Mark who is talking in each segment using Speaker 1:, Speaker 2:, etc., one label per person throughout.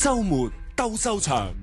Speaker 1: 周末鬥獸場。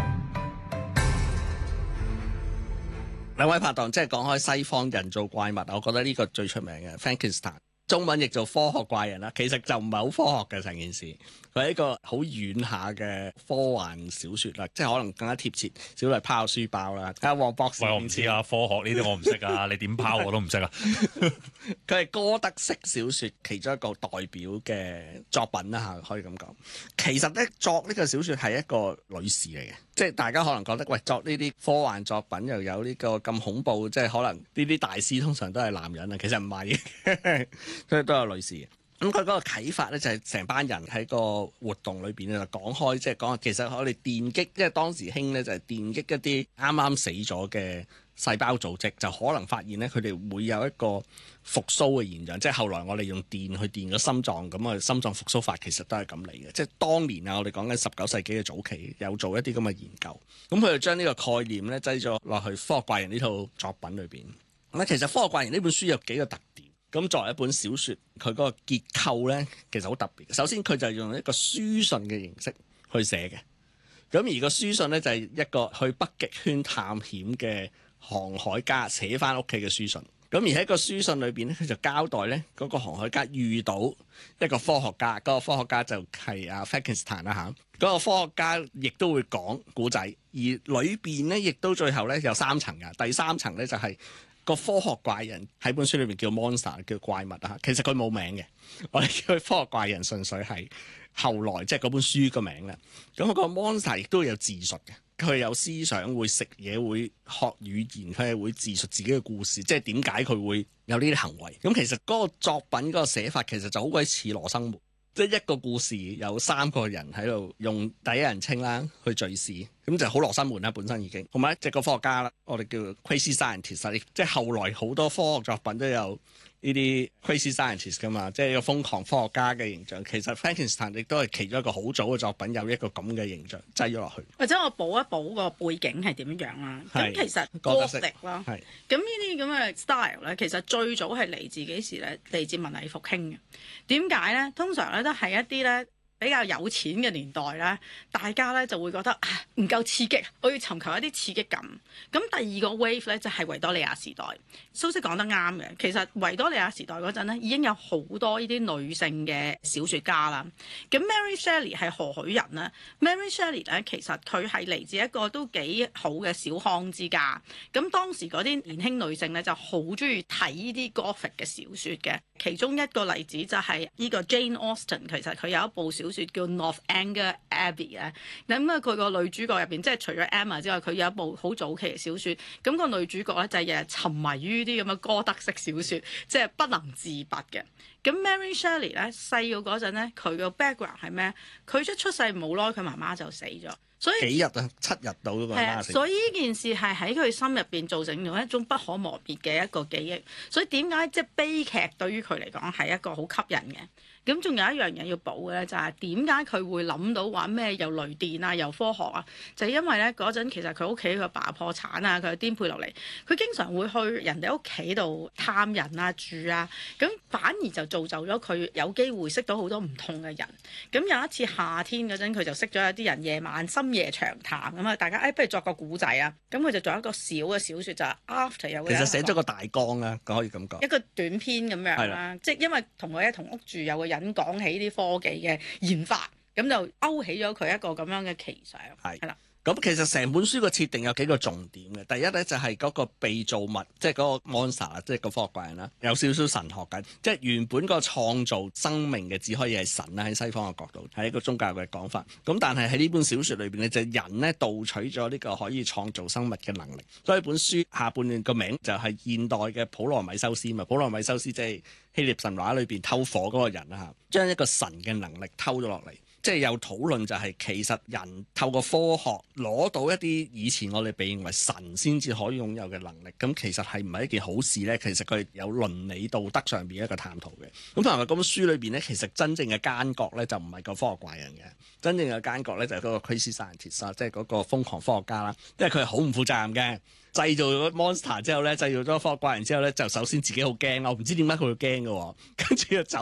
Speaker 2: 兩位拍檔，即係講開西方人造怪物，我覺得呢個最出名嘅 Frankenstein， 中文譯做科學怪人啦。其實就唔係好科學嘅成件事，佢係一個好軟下嘅科幻小説啦，即係可能更加貼切，少嚟拋書包啦。睇下黃博士，
Speaker 3: 喂，我唔知啊，科學呢啲我唔識啊，你點拋我都唔識啊。
Speaker 2: 佢係哥德式小説其中一個代表嘅作品啦嚇，可以咁講。其實咧，作呢個小説係一個女士嚟嘅，即係大家可能覺得喂，作呢啲科幻作品又有呢個咁恐怖，即係可能呢啲大師通常都係男人啊，其實唔係嘅，所以都有女士嘅。咁佢嗰個啟發咧就係成班人喺個活動裏邊咧就講開，即係講其實我哋電擊，因為當時興咧就係電擊一啲啱啱死咗嘅細胞組織，就可能發現咧佢哋會有一個復甦嘅現象，即係後來我哋用電去電咗心臟，咁啊心臟復甦法其實都係咁嚟嘅。即係當年啊，我哋講緊19世紀嘅早期有做一啲咁嘅研究，咁佢就將呢個概念咧擠咗落去《科學怪人》呢套作品裏邊。咁其實《科學怪人》呢本書有幾個特點。咁作為一本小説，佢嗰個結構咧其實好特別。首先佢就用一個書信嘅形式去寫嘅。咁而個書信咧就係一個去北極圈探險嘅航海家寫翻屋企嘅書信。咁而喺個書信裏邊咧，佢就交代咧嗰個航海家遇到一個科學家，嗰個科學家就係阿 Frankenstein 啦嚇。嗰個科學家亦都會講古仔，而裏邊咧亦都最後咧有3層㗎。第3層咧就係個科學怪人喺本書裏面叫 monster， 叫怪物啊。其實佢冇名嘅，我哋叫佢科學怪人，純粹係後來即係嗰本書個名啦。咁個 monster 亦都有自述嘅，佢有思想，會食嘢，會學語言，佢係會自述自己嘅故事，即係點解佢會有呢啲行為。咁其實嗰個作品嗰個寫法其實就好鬼似羅生門。即係一個故事有3個人喺度用第一人稱啦去敘事，咁就好羅生門啦本身已經。同埋一個科學家啦，我哋叫 crazy scientist， 即係後來好多科學作品都有呢啲 crazy scientist 噶嘛，即係一個瘋狂科學家嘅形象。其實 Frankenstein 亦都係其中一個好早嘅作品，有一個咁嘅形象擠咗落去。
Speaker 4: 或者我補一補個背景係點樣啦？咁其實哥特啦，咁呢啲咁嘅 style 咧，其實最早係嚟自幾時咧？嚟自文藝復興嘅。點解咧？通常咧都係一啲咧比較有錢嘅年代咧，大家咧就會覺得唔夠刺激，我要尋求一啲刺激感。咁第二個 wave 咧就係維多利亞時代。蘇軾講得啱嘅，其實維多利亞時代嗰陣咧已經有好多呢啲女性嘅小説家啦。咁 Mary Shelley 係何許人呢？ Mary Shelley 咧其實佢係嚟自一個都幾好嘅小康之家。咁當時嗰啲年輕女性咧就好中意睇呢啲 Gothic 嘅小説嘅。其中一個例子就係呢個 Jane Austen， 其實佢有一部小説叫 Northanger Abbey 咧。咁啊，佢個女主角入邊，即係除咗 Emma 之外，佢有一部好早期嘅小説。咁個女主角咧就係日日沉迷於啲咁嘅哥德式小説，即係不能自拔嘅。咁 Mary Shelley 咧細個嗰陣咧，佢個 background 係咩？佢一出世冇耐，佢媽媽就死咗。所以
Speaker 2: 幾日啊？7日到嗰個媽死。
Speaker 4: 所以呢件事係喺佢心入邊造成咗一種不可磨滅嘅一個記憶。所以點解即係悲劇對於佢嚟講係一個好吸引嘅？咁仲有一樣嘢要補嘅咧，就係點解佢會諗到話咩又雷電啊，又科學啊？就係因為咧嗰陣其實佢屋企佢爸破產啊，佢顛沛流離，佢經常會去人哋屋企度探人啊、住啊，咁反而就造就咗佢有機會識到好多唔同嘅人。咁有一次夏天嗰陣，佢就識咗一啲人，夜晚深夜長談咁啊，大家不如作個古仔啊！咁佢就做一個小嘅小説，就係 After 有
Speaker 2: 其實寫咗個大綱啦，可以咁講，
Speaker 4: 一個短篇咁樣啦，即係因為同佢同屋住有個人講起啲科技嘅研發，咁就勾起咗佢一個咁樣嘅奇想，係啦。
Speaker 2: 咁其實成本書個設定有幾個重點嘅。第一咧就係嗰個被造物，即係嗰個 monster， 即係個科學怪人啦，有少少神學緊。即係原本個創造生命嘅只可以係神啦，喺西方嘅角度係一個宗教嘅講法。咁但係喺呢本小説裏邊咧，就人咧盜取咗呢個可以創造生物嘅能力。所以本書下半段個名就係現代嘅普羅米修斯嘛。普羅米修斯即係希臘神話裏邊偷火嗰個人啦嚇，將一個神嘅能力偷咗落嚟。即係有討論就係其實人透過科學攞到一啲以前我哋被認為神先至可以擁有嘅能力，咁其實係唔係一件好事呢？其實佢有倫理道德上邊一個探討嘅。咁同埋嗰本書裏邊呢，其實真正嘅奸角呢，就唔係個科學怪人嘅，真正嘅奸角呢，就係嗰個 crazy scientist 即係嗰個瘋狂科學家啦。因為佢係好唔負責任嘅，製造咗 monster 之後呢，製造咗科學怪人之後呢，就首先自己好驚，我唔知點解佢會驚嘅，跟住就走